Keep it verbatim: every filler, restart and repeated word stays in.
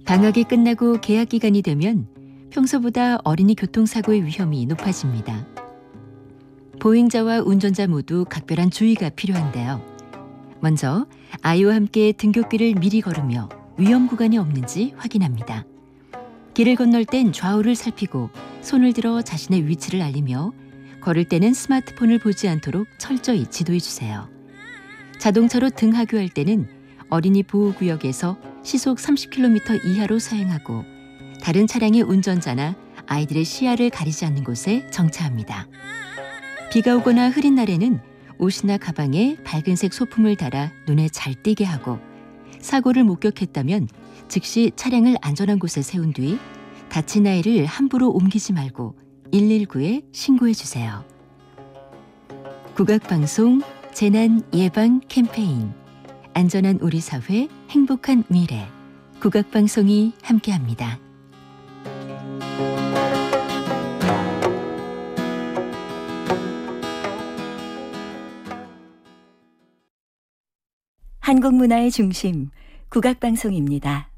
방학이 끝나고 개학 기간이 되면 평소보다 어린이 교통사고의 위험이 높아집니다. 보행자와 운전자 모두 각별한 주의가 필요한데요. 먼저 아이와 함께 등굣길을 미리 걸으며 위험 구간이 없는지 확인합니다. 길을 건널 땐 좌우를 살피고 손을 들어 자신의 위치를 알리며 걸을 때는 스마트폰을 보지 않도록 철저히 지도해 주세요. 자동차로 등하교할 때는 어린이 보호구역에서 시속 삼십 킬로미터 이하로 서행하고 다른 차량의 운전자나 아이들의 시야를 가리지 않는 곳에 정차합니다. 비가 오거나 흐린 날에는 옷이나 가방에 밝은색 소품을 달아 눈에 잘 띄게 하고 사고를 목격했다면 즉시 차량을 안전한 곳에 세운 뒤 다친 아이를 함부로 옮기지 말고 일일구에 신고해 주세요. 국악방송 재난 예방 캠페인 안전한 우리 사회 행복한 미래 국악방송이 함께합니다. 한국 문화의 중심 국악방송입니다.